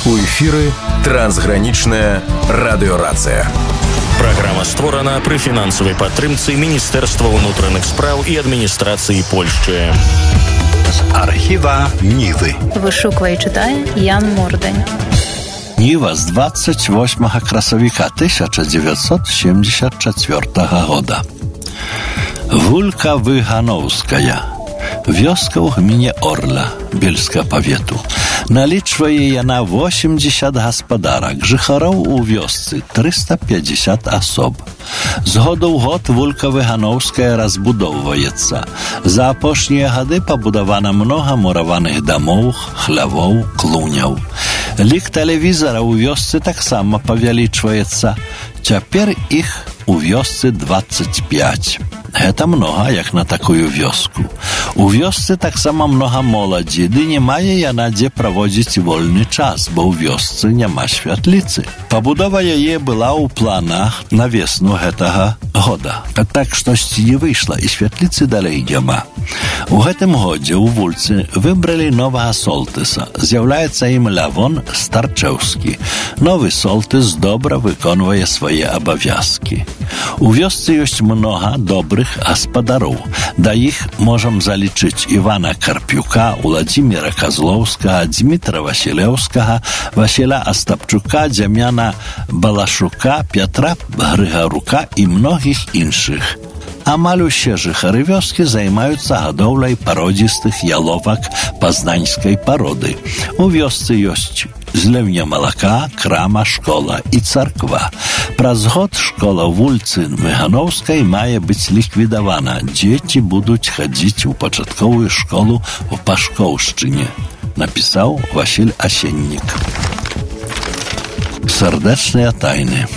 У эфіры трансгранічная радыёрацыя. Праграма створана пры фінансавай падтрымцы Міністэрства ўнутраных спраў і адміністрацыі Польшчы. З архіва Нівы. Вышуквае і чытае Ян Мордань. Ніва з 28 красавіка 1974 года. Вулка Выгановская. Вёска ў гміне Орла, Бельска павету. Налічвае яна 80 гаспадарак, жыхароў у вёсцы 350 асоб. З году ў год вулка Выгановская разбудоўваецца. За апошнія гады пабудавана многа мураваных дамоў, хлявоў, клуняў. Лік тэлевізара ў вёсцы таксама павялічваецца. Цяпер іх у вёсцы 25. Гэта многа, як на такую вёску. У вёсцы таксама многа моладзі, ды не мае яна дзе праводзіць вольны час, бо ў вёсцы няма святліцы. Пабудова яе была ў планах на весну гэтага года. Так штосьці не выйшла, і святліцы далей няма. У гэтым годзе ў вулцы выбралі новага солтыса. З'яўляецца ім Лявон Старчэўскі. Новы солтыс добра выконвае свае абавязкі. У вёсцы ёсць многа добрых гаспадароў. Да іх можам залічыць Івана Карпюка, Уладзіміра Казлоўскага, Дмітра Васілеўскага, Васіля Астапчука, Дзямяна Балашука, Пятра Грыгарука і многіх іншых. Амаль усе жыхары вёскі займаюцца гадоўляй пародзістых яловак пазнаньскай пароды. У вёсцы ёсць зліўня малака, крама, школа і царква. Праз год школа вулцы Выгановскай мае быць ліквідавана. Дзеці будуць хадзіць у пачатковую школу ў Пашкоўшчыне, напісаў Васіль Асеннік. Сардэчныя тайны.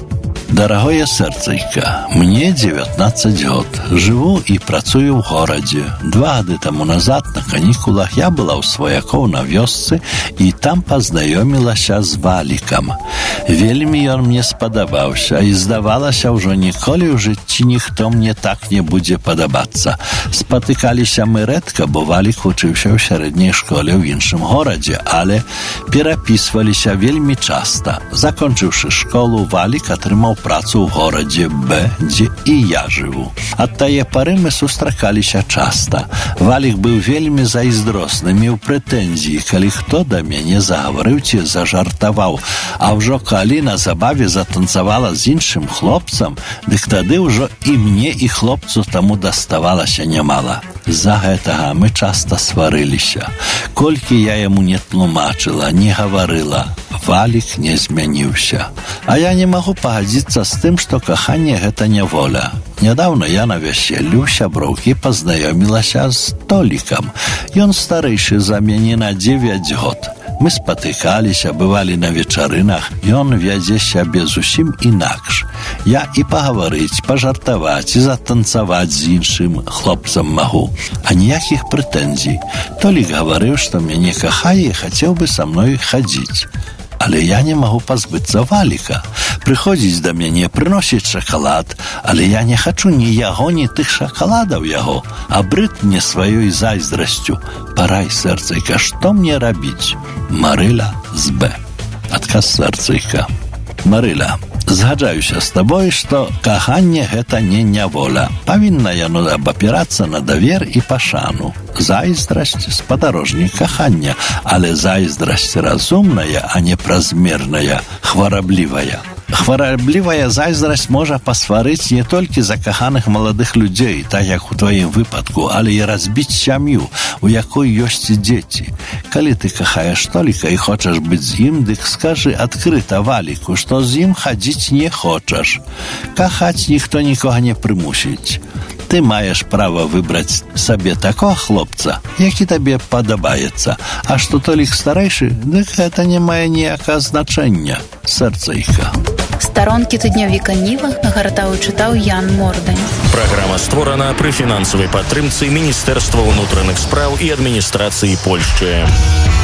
Дарагое сэрцайка, мне 19 год. Жыву і працую ў горадзе. 2 гады таму назад на канікулах я была ў сваякоў на вёсцы і там пазнаёмілася з Валікам. Вельмі ён мне спадабаўся і здавалася, ўжо ніколі ў жыцці ніхто мне так не будзе падабацца. Спатыкаліся мы рэдка, бо Валік вучыўся ў сярэдняй школе ў іншым горадзе, але перапісваліся вельмі часта. Закончыўшы школу, Валік атрымаў працу ў горадзе Б, дзе і я жыву. Ад тае пары мы сустракаліся часта. Валік быў вельмі зайздросны, меў прэтэнзіі, калі хто да мяне загаварыў ці зажартаваў, а ўжо калі на забаве затанцавала з іншым хлопцам, дык тады ўжо і мне, і хлопцу таму даставалася нямала. З-за гэтага мы часта сварыліся. Колькі я яму не тлумачыла, не гаварыла, Валік не змяніўся. А я не магу пагадзіцца з тым, што каханне гэта няволя. Нядаўна я на вяселлю сяброўкі пазнаёмілася з Толікам. Ён старэйшы за мяне на 9 год. Мы спатыкаліся, бывалі на вечарынах, ён вядзе сябе зусім інакш. Я і пагаварыць, пажартаваць, і затанцаваць з іншым хлопцам магу. А ніякіх прэтэнзій. Толік гаварыў, што мяне кахае і хацеў бы са мной хадзіць. Але я не магу пазбыцца Валіка. Прыходзіць да мяне, прыносіць шакалад, але я не хачу ні яго, ні тых шакаладаў яго, а брыд мне сваёй зайздрасцю. Парай, сэрцайка, што мне рабіць? Марыля з Б. Адказ сэрцайка. Марыля, згаджаюся з табой, што каханне гэта не няволя. Павінна яно абапірацца на давер і пашану. Зайздрасць – спадарожнік кахання, але зайздрасць разумная, а не празмерная, хвараблівая. Хвараблівая зайздрасць можа пасварыць не толькі закаханых маладых людзей, так як у тваім выпадку, але і разбіць сям'ю, у якой ёсць дзеці. Калі ты кахаеш Толіка і хочаш быць з ім, дык скажы адкрыта Валіку, што з ім хадзіць не хочаш. Кахаць ніхто нікога не прымусіць. Ты маеш права выбраць сабе такога хлопца, які табе падабаецца. А што Толік старэйшы, дык гэта не мае ніякага значэння. Сэрцайка. Старонкі тыднёвіка Ніва гартаў і чытаў Ян Мордань. Праграма створана пры фінансавай падтрымцы Міністэрства ўнутраных спраў і адміністрацыі Польшчы.